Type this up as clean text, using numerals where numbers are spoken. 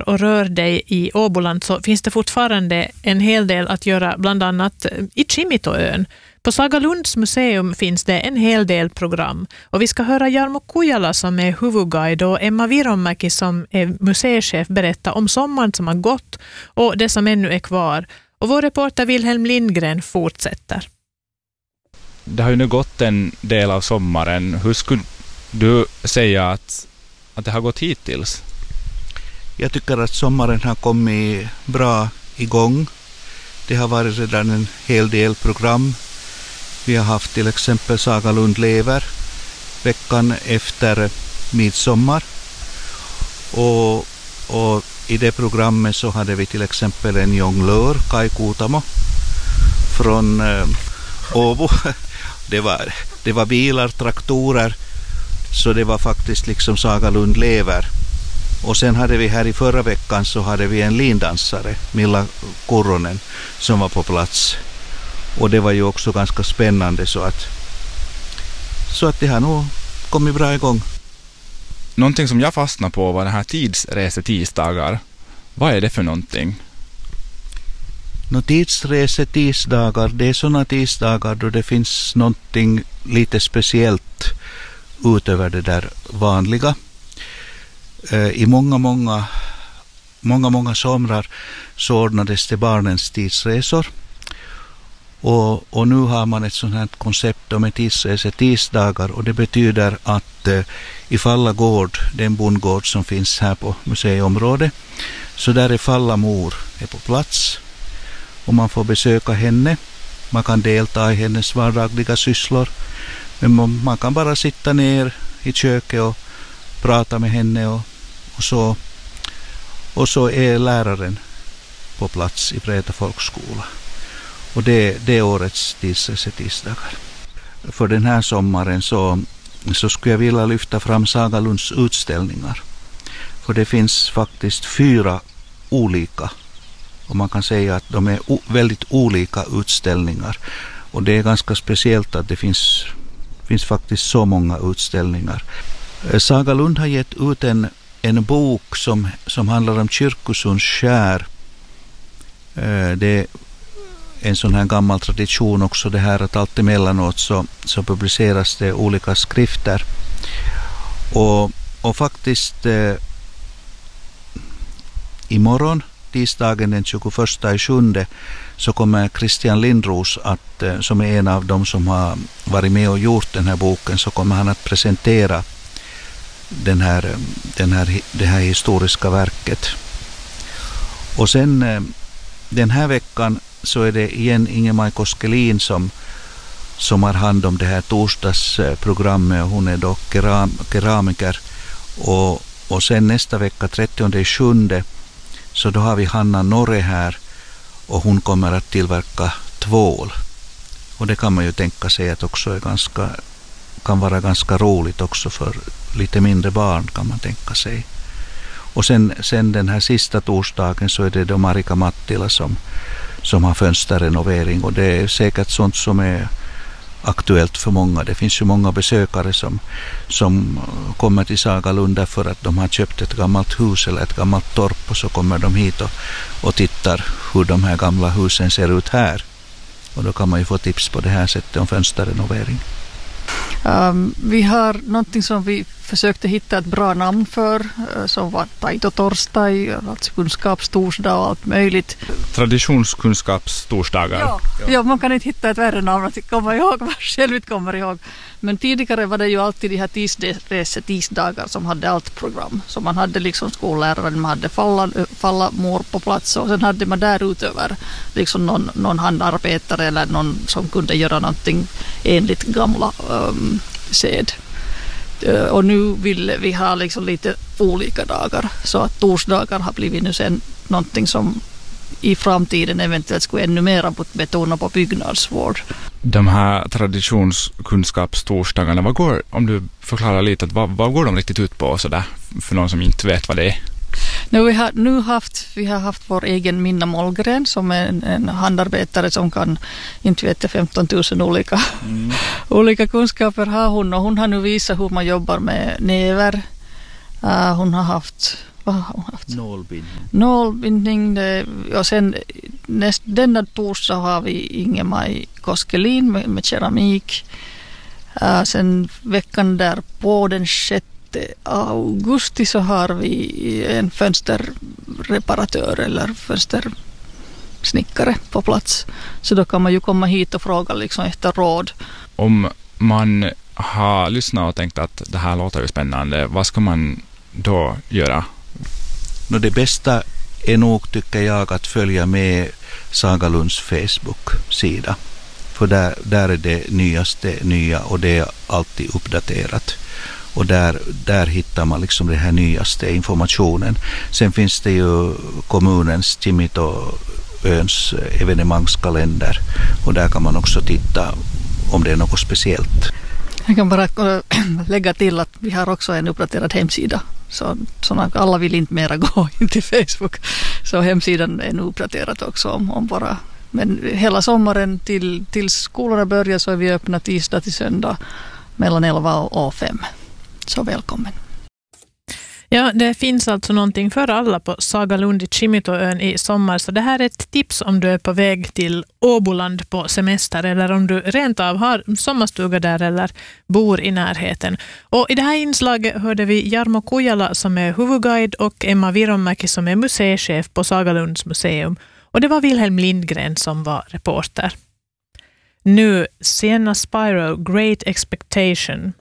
och rör dig i Åboland så finns det fortfarande en hel del att göra, bland annat i Kimitoön. På Sagalunds museum finns det en hel del program. Och vi ska höra Jarmo Kujala som är huvudguide och Emma Vironmäki som är museichef berätta om sommaren som har gått och det som ännu är kvar. Och vår reporter Wilhelm Lindgren fortsätter. Det har ju nu gått en del av sommaren. Hur skulle du säga att det har gått hittills? Jag tycker att sommaren har kommit bra igång. Det har varit redan en hel del program. Vi har haft till exempel Sagalund lever veckan efter midsommar. Och i det programmet så hade vi till exempel en jonglör, Kai Kuutamo, från Åbo. Det var bilar, traktorer, så det var faktiskt liksom Sagalund lever. Och sen hade vi här i förra veckan så hade vi en lindansare, Milla Kurronen, som var på plats. Och det var ju också ganska spännande så att det har nog kommit bra igång. Någonting som jag fastnade på var den här tidsresetisdagar. Vad är det för någonting? Tidsresetisdagar, det är sådana tisdagar då det finns någonting lite speciellt utöver det där vanliga. I många somrar så ordnades det barnens tidsresor. Och nu har man ett sådant här koncept om tidsdagar och det betyder att i Falla gård, den bondgård som finns här på museiområdet, så där är Falla mor är på plats och man får besöka henne. Man kan delta i hennes vardagliga sysslor, men man kan bara sitta ner i köket och prata med henne och så är läraren på plats i Vreta folkskola. Och det är årets tidsdagar. För den här sommaren så skulle jag vilja lyfta fram Sagalunds utställningar. För det finns faktiskt 4 olika, och man kan säga att de är väldigt olika utställningar. Och det är ganska speciellt att det finns faktiskt så många utställningar. Sagalund har gett ut en bok som handlar om Kyrkosunds skär. Det är en sån här gammal tradition också det här att allt emellanåt så publiceras det olika skrifter. Och faktiskt imorgon, tisdagen den 21/7, så kommer Christian Lindros som är en av dem som har varit med och gjort den här boken, så kommer han att presentera det här historiska verket. Och sen den här veckan så är det igen Ingemar Koskelin som har hand om det här torsdagsprogrammet, och hon är då keramiker. Och sen nästa vecka 30/7 så då har vi Hanna Norre här och hon kommer att tillverka tvål. Och det kan man ju tänka sig att också kan vara ganska roligt också för lite mindre barn, kan man tänka sig. Och sen den här sista torsdagen så är det då Marika Mattila som har fönsterrenovering, och det är säkert sånt som är aktuellt för många. Det finns ju många besökare som kommer till Sagalund därför att de har köpt ett gammalt hus eller ett gammalt torp, och så kommer de hit och tittar hur de här gamla husen ser ut här. Och då kan man ju få tips på det här sättet om fönsterrenovering. Vi har någonting som vi försökte hitta ett bra namn för, som var Taitotorsdag, alltså kunskapstorsdag och allt möjligt. Traditionskunskapstorsdagar. Ja, man kan inte hitta ett värre namn att komma ihåg, vad själv inte kommer ihåg. Men tidigare var det ju alltid de här tisdagar som hade allt program. Så man hade liksom skolläraren, man hade falla mor på plats, och sen hade man därutöver liksom någon handarbetare eller någon som kunde göra någonting enligt gamla sed. Och nu vill vi ha liksom lite olika dagar, så att torsdagar har blivit nu sen någonting som i framtiden eventuellt skulle ännu mer betona på byggnadsvård. De här traditionskunskapstorsdagarna, om du förklarar lite, vad går de riktigt ut på så där, för någon som inte vet vad det är? Vi har haft vår egen Minna Mollgren som är en handarbetare som kan, inte vet jag, 15 000 olika kunskaper har hon, och hon har nu visat hur man jobbar med näver. Hon har haft, Vad har hon haft? Nålbindning. Och sen denna torsdag har vi Ingemaj Koskelin med keramik. Sen veckan där på den 6 augusti så har vi en fönsterreparatör eller fönstersnickare på plats. Så då kan man ju komma hit och fråga liksom efter råd. Om man har lyssnat och tänkt att det här låter ju spännande, vad ska man då göra? Det bästa är nog, tycker jag, att följa med Sagalunds Facebook-sida. För där är det nyaste nya och det är alltid uppdaterat. Och där hittar man liksom det här nyaste informationen. Sen finns det ju kommunens Timitoöns evenemangskalender och där kan man också titta om det är något speciellt. Jag kan bara lägga till att vi har också en uppdaterad hemsida. Så alla vill inte mera gå in till Facebook. Så hemsidan är nu uppdaterad också om bara. Men hela sommaren till skolorna börjar så är vi öppna tisdag till söndag mellan 11 och 5. Så välkommen. Ja, det finns alltså någonting för alla på Sagalund i Kimitoön i sommar. Så det här är ett tips om du är på väg till Åboland på semester eller om du rent av har sommarstuga där eller bor i närheten. Och i det här inslaget hörde vi Jarmo Kujala som är huvudguide och Emma Vironmäki som är museichef på Sagalunds museum. Och det var Wilhelm Lindgren som var reporter. Nu Sienna Spiro, Great Expectation.